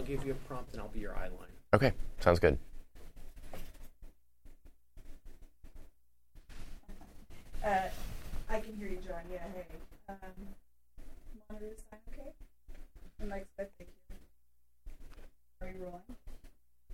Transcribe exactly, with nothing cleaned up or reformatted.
give you a prompt, and I'll be your eye line. Okay, sounds good. Uh, I can hear you, John. Yeah, hey. Um, monitor the sign, okay? And like, expect